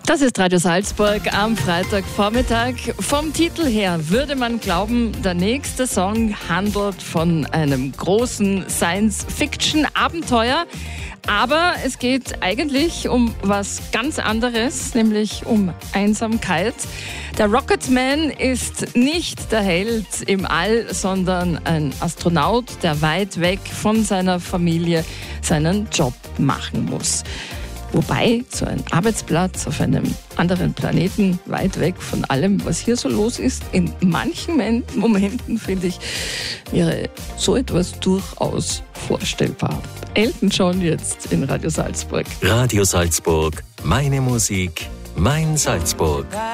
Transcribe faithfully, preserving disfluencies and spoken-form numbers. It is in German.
Das ist Radio Salzburg am Freitagvormittag. Vom Titel her würde man glauben, der nächste Song handelt von einem großen Science-Fiction-Abenteuer. Aber es geht eigentlich um was ganz anderes, nämlich um Einsamkeit. Der Rocketman ist nicht der Held im All, sondern ein Astronaut, der weit weg von seiner Familie seinen Job machen muss. Wobei so ein Arbeitsplatz auf einem anderen Planeten, weit weg von allem, was hier so los ist, in manchen Momenten, finde ich, wäre so etwas durchaus vorstellbar. Elton John jetzt in Radio Salzburg. Radio Salzburg, meine Musik, mein Salzburg.